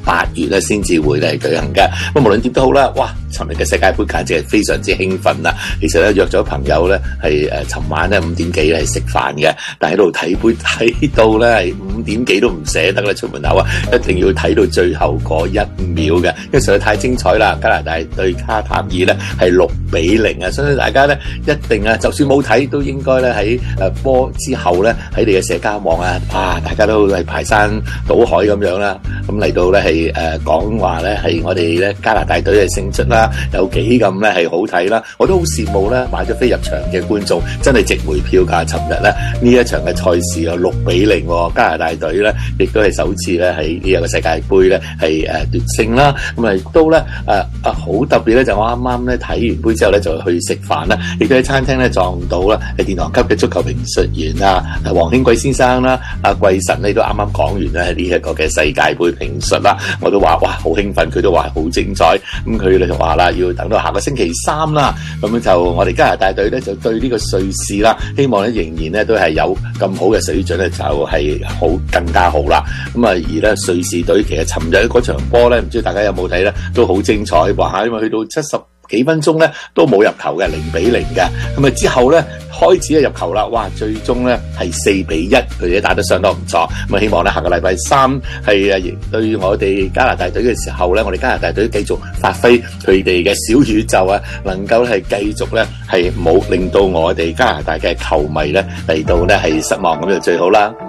8月咧先至會嚟舉行嘅。咁無論點都好啦，哇！尋日嘅世界盃簡直係非常之興奮啦。其實咧約咗朋友咧係尋晚咧5點幾係食飯嘅，但喺度睇杯睇到咧係5點幾都唔捨得啦，出門口啊，一定要睇到最後嗰1秒嘅，因為實在太精彩啦！加拿大對卡塔爾咧係6-0啊，相信大家咧一定啊，就算冇睇都應該咧喺波之後咧喺你嘅社交網啊，哇！大家都係排山倒海咁樣啦，咁嚟到咧係講話咧係我哋咧加拿大隊嘅勝出啦，有幾咁咧係好睇啦！我都好羨慕咧買咗飛入場嘅觀眾，真係值回票價。尋日咧呢一場嘅賽事有6-0，加拿大隊咧亦都係首次咧喺呢個世界盃咧係奪勝啦。咁啊亦都咧好特別咧，就我啱啱咧睇完杯之後咧就去食飯啦，亦都喺餐廳咧撞到啦係殿堂級嘅足球評述員啊黃興貴先生啦，貴神咧都啱啱講完咧呢一個嘅世界盃評述啦，我都話哇好興奮，佢都話好精彩。咁佢哋就話啦，要等到下個星期3啦，咁樣就我哋加拿大隊咧就對呢個瑞士啦，希望咧仍然咧都係有咁好嘅水準咧，就係好更加好啦。咁啊而咧瑞士隊其實尋日嗰場波咧，唔知大家有冇睇咧，都好精彩喎，因為去到70幾分鐘咧都冇入球嘅0-0嘅，咁啊之後咧開始入球啦，哇！最終咧係4-1，佢哋打得相當唔錯。咁啊希望咧下個禮拜3係對我哋加拿大隊嘅時候咧，我哋加拿大隊繼續發揮佢哋嘅小宇宙啊，能夠係繼續咧係冇令到我哋加拿大嘅球迷咧嚟到咧係失望，咁就最好啦。